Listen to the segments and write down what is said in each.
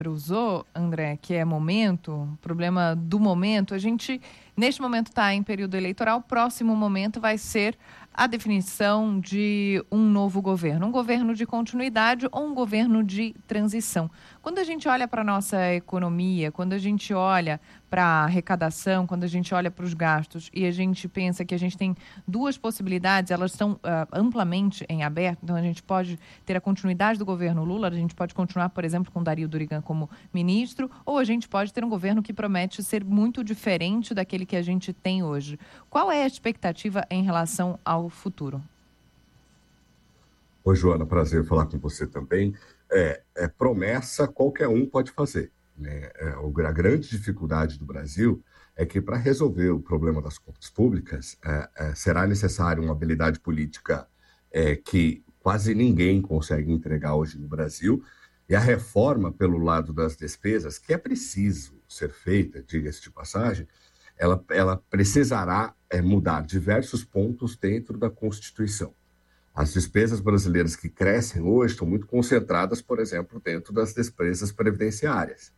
usou, André, que é momento, problema do momento, a gente, neste momento, está em período eleitoral, o próximo momento vai ser a definição de um novo governo, um governo de continuidade ou um governo de transição. Quando a gente olha para a nossa economia, quando a gente olha para a arrecadação, quando a gente olha para os gastos e a gente pensa que a gente tem duas possibilidades, elas estão amplamente em aberto, então a gente pode ter a continuidade do governo Lula, a gente pode continuar, por exemplo, com Dario Durigan como ministro, ou a gente pode ter um governo que promete ser muito diferente daquele que a gente tem hoje. Qual é a expectativa em relação ao futuro? Oi, Joana, prazer falar com você também. Promessa qualquer um pode fazer, né? A grande dificuldade do Brasil é que para resolver o problema das contas públicas será necessário uma habilidade política que quase ninguém consegue entregar hoje no Brasil, e a reforma pelo lado das despesas, que é preciso ser feita, diga-se de passagem, ela precisará mudar diversos pontos dentro da Constituição. As despesas brasileiras que crescem hoje estão muito concentradas, por exemplo, dentro das despesas previdenciárias.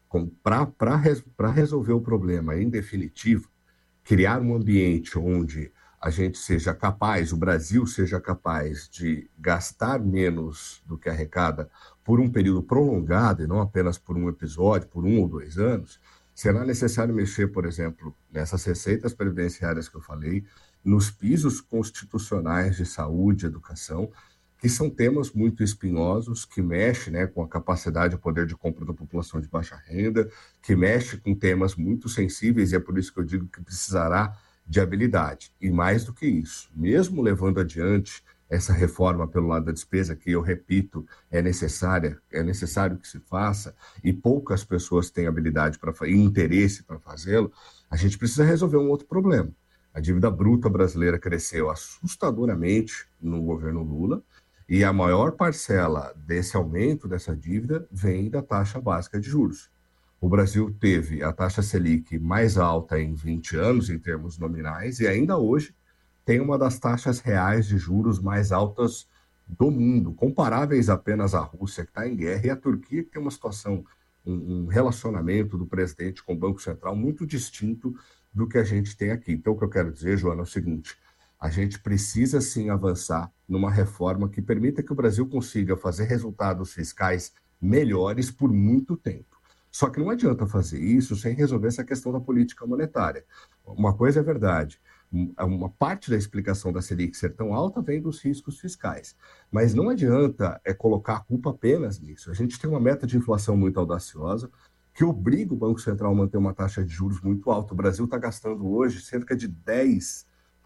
Para resolver o problema em definitivo, criar um ambiente onde a gente seja capaz, o Brasil seja capaz de gastar menos do que arrecada por um período prolongado e não apenas por um episódio, por 1 ou 2 anos, será necessário mexer, por exemplo, nessas receitas previdenciárias que eu falei, nos pisos constitucionais de saúde e educação, que são temas muito espinhosos, que mexem, né, com a capacidade e poder de compra da população de baixa renda, que mexe com temas muito sensíveis, e é por isso que eu digo que precisará de habilidade. E mais do que isso, mesmo levando adiante essa reforma pelo lado da despesa, que eu repito, é necessário que se faça, e poucas pessoas têm habilidade e interesse para fazê-lo, a gente precisa resolver um outro problema. A dívida bruta brasileira cresceu assustadoramente no governo Lula, e a maior parcela desse aumento dessa dívida vem da taxa básica de juros. O Brasil teve a taxa Selic mais alta em 20 anos, em termos nominais, e ainda hoje tem uma das taxas reais de juros mais altas do mundo, comparáveis apenas à Rússia, que está em guerra, e à Turquia, que tem uma situação, um relacionamento do presidente com o Banco Central muito distinto do que a gente tem aqui. Então, o que eu quero dizer, Joana, é o seguinte: a gente precisa sim avançar numa reforma que permita que o Brasil consiga fazer resultados fiscais melhores por muito tempo. Só que não adianta fazer isso sem resolver essa questão da política monetária. Uma coisa é verdade, uma parte da explicação da Selic ser tão alta vem dos riscos fiscais, mas não adianta colocar a culpa apenas nisso. A gente tem uma meta de inflação muito audaciosa, que obriga o Banco Central a manter uma taxa de juros muito alta. O Brasil está gastando hoje cerca de 10%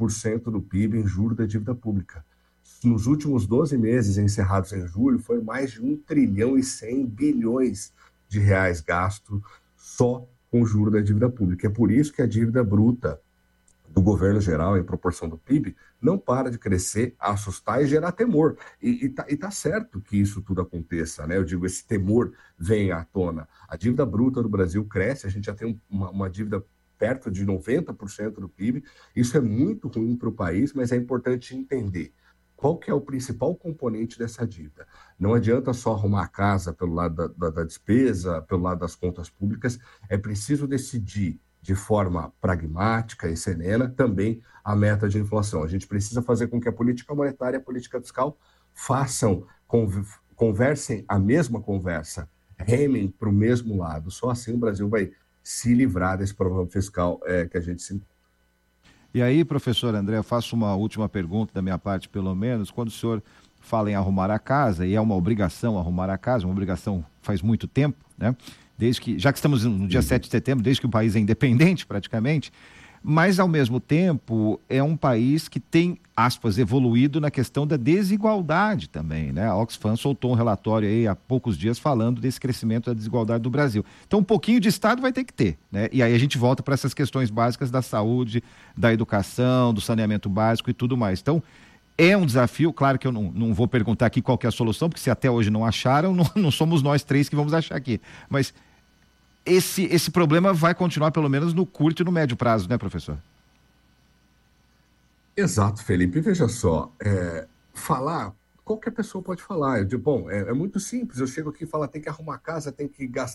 do PIB em juros da dívida pública. Nos últimos 12 meses, encerrados em julho, foi mais de 1 trilhão e 100 bilhões de reais gasto só com juros da dívida pública. É por isso que a dívida bruta do governo geral, em proporção do PIB, não para de crescer, assustar e gerar temor. E tá certo que isso tudo aconteça, né? Eu digo, esse temor vem à tona. A dívida bruta do Brasil cresce, a gente já tem uma dívida perto de 90% do PIB. Isso é muito ruim para o país, mas é importante entender qual que é o principal componente dessa dívida. Não adianta só arrumar a casa pelo lado da despesa, pelo lado das contas públicas, é preciso decidir de forma pragmática e serena também a meta de inflação. A gente precisa fazer com que a política monetária e a política fiscal conversem a mesma conversa, remem para o mesmo lado. Só assim o Brasil vai se livrar desse problema fiscal que a gente se encontra. E aí, professor André, eu faço uma última pergunta da minha parte, pelo menos. Quando o senhor fala em arrumar a casa, e é uma obrigação arrumar a casa, uma obrigação faz muito tempo, né? Já que estamos no dia 7 de setembro, desde que o país é independente praticamente, mas ao mesmo tempo é um país que tem, aspas, evoluído na questão da desigualdade também, né? A Oxfam soltou um relatório aí há poucos dias falando desse crescimento da desigualdade do Brasil. Então um pouquinho de Estado vai ter que ter, né? E aí a gente volta para essas questões básicas da saúde, da educação, do saneamento básico e tudo mais. Então é um desafio, claro que eu não vou perguntar aqui qual que é a solução, porque se até hoje não acharam, não somos nós três que vamos achar aqui. Mas esse problema vai continuar pelo menos no curto e no médio prazo, né, professor? Exato, Felipe. Veja só, falar qualquer pessoa pode falar. Eu digo, bom, é muito simples. Eu chego aqui e falo, tem que arrumar a casa, tem que